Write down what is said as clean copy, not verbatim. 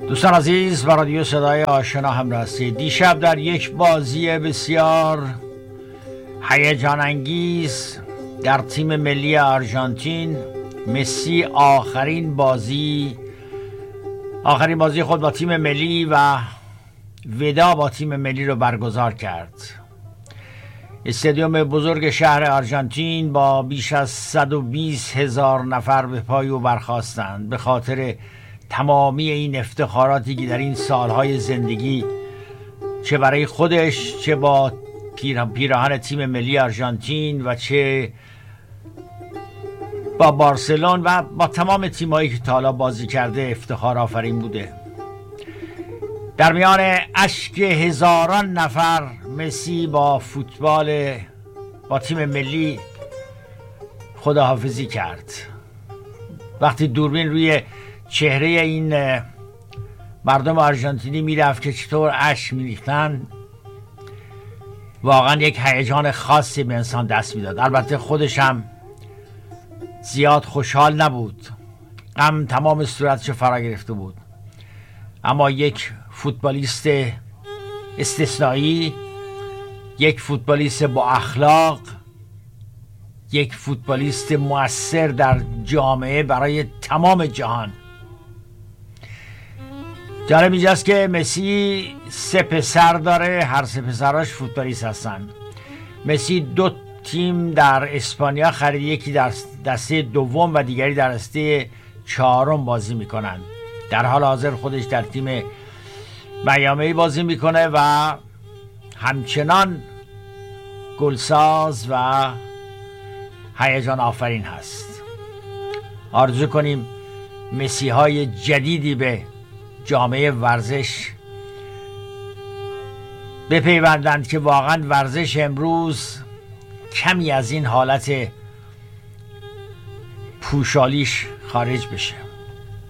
دوستان عزیز و رادیو صدای آشنا همراه هستید. دیشب در یک بازی بسیار هیجان انگیز در تیم ملی آرژانتین، مسی آخرین بازی خود با تیم ملی و ودا با تیم ملی رو برگزار کرد. استادیوم بزرگ شهر آرژانتین با بیش از 120,000 نفر به پای او برخاستند به خاطر تمامی این افتخاراتی که در این سالهای زندگی چه برای خودش، چه با پیراهن تیم ملی آرژانتین و چه با بارسلون و با تمام تیمایی که تا حالا بازی کرده افتخار آفرین بوده. در میان اشک هزاران نفر مسی با تیم ملی خداحافظی کرد. وقتی دوربین روی چهره این مردم آرژانتینی میرفت که چطور اشک میریختن، واقعا یک هیجان خاصی به انسان دست میداد. البته خودش هم زیاد خوشحال نبود، غم تمام صورتش فرا گرفته بود، اما یک فوتبالیست استثنایی، یک فوتبالیست با اخلاق، یک فوتبالیست مؤثر در جامعه برای تمام جهان. جالب اینجاست که مسی 3 پسر داره، هر 3 پسراش فوتبالیست هستن. مسی 2 تیم در اسپانیا خرید، یکی در دسته دوم و دیگری در دسته 4 بازی میکنن. در حال حاضر خودش در تیم میامی بازی میکنه و همچنان گلساز و هیجان آفرین هست. آرزو کنیم مسی های جدیدی به جامعه ورزش بپیوندند که واقعا ورزش امروز کمی از این حالت پوشالیش خارج بشه.